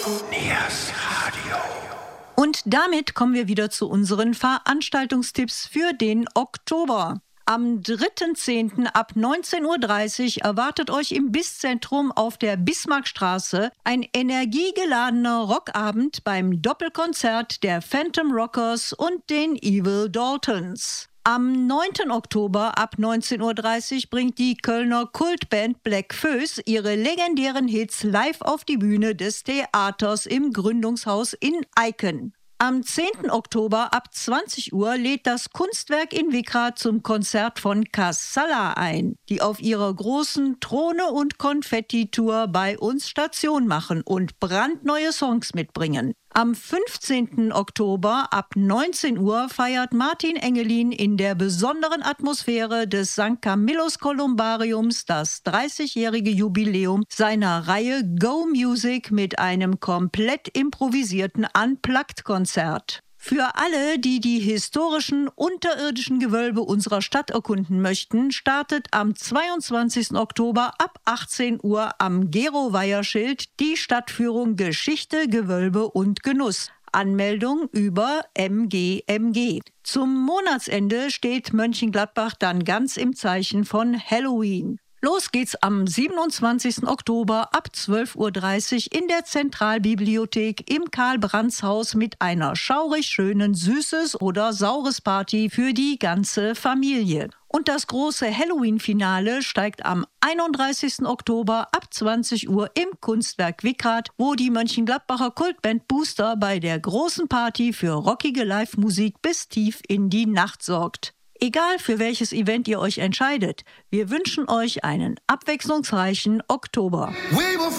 NEAS Radio. Und damit kommen wir wieder zu unseren Veranstaltungstipps für den Oktober. Am 3.10. ab 19.30 Uhr erwartet euch im BIS-Zentrum auf der Bismarckstraße ein energiegeladener Rockabend beim Doppelkonzert der Phantom Rockers und den Evil Daltons. Am 9. Oktober ab 19.30 Uhr bringt die Kölner Kultband Black Föß ihre legendären Hits live auf die Bühne des Theaters im Gründungshaus in Eiken. Am 10. Oktober ab 20 Uhr lädt das Kunstwerk in Wickrath zum Konzert von Kassala ein, die auf ihrer großen Throne- und Konfetti-Tour bei uns Station machen und brandneue Songs mitbringen. Am 15. Oktober ab 19 Uhr feiert Martin Engelin in der besonderen Atmosphäre des St. Camillus Kolumbariums das 30-jährige Jubiläum seiner Reihe Go Music mit einem komplett improvisierten Unplugged-Konzert. Für alle, die die historischen unterirdischen Gewölbe unserer Stadt erkunden möchten, startet am 22. Oktober ab 18 Uhr am Gero-Weiher-Schild die Stadtführung Geschichte, Gewölbe und Genuss. Anmeldung über MGMG. Zum Monatsende steht Mönchengladbach dann ganz im Zeichen von Halloween. Los geht's am 27. Oktober ab 12.30 Uhr in der Zentralbibliothek im Karl-Brands-Haus mit einer schaurig schönen Süßes- oder Saures-Party für die ganze Familie. Und das große Halloween-Finale steigt am 31. Oktober ab 20 Uhr im Kunstwerk Wickrath, wo die Mönchengladbacher Kultband Booster bei der großen Party für rockige Live-Musik bis tief in die Nacht sorgt. Egal für welches Event ihr euch entscheidet, wir wünschen euch einen abwechslungsreichen Oktober.